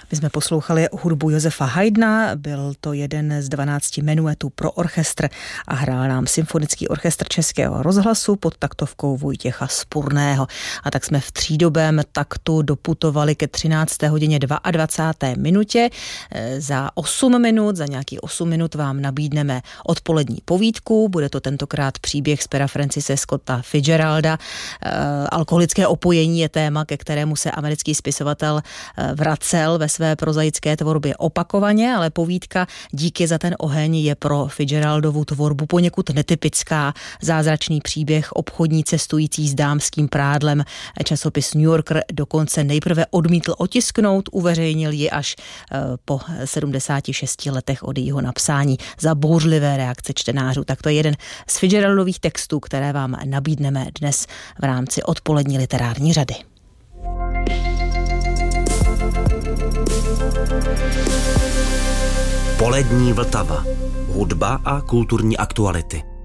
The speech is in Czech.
My jsme poslouchali hudbu Josefa Haydna, byl to jeden z 12 menuetů pro orchestr a hrál nám Symfonický orchestr Českého rozhlasu pod taktovkou Vojtěcha Spurného. A tak jsme v třídobém taktu doputovali ke 13. hodině 22. minutě. Za 8 minut, za nějakých 8 minut vám nabídneme odpolední povídku. Bude to tentokrát příběh z pera Francise Scotta Fitzgeralda. Alkoholické opojení je téma, ke kterému se americký spisovatel vracel ve své prozaické tvorbě opakovaně, ale povídka Díky za ten oheň je pro Fitzgeraldovu tvorbu poněkud netypická. Zázračný příběh obchodní cestující s dámským prádlem. Časopis New Yorker dokonce nejprve odmítl otisknout, uveřejnil ji až po 76 letech od jejího napsání za bouřlivé reakce čtenářů. Tak to je jeden z Fitzgeraldových textů, které vám nabídneme dnes v rámci odpolední literární řady. Polední Vltava. Hudba a kulturní aktuality.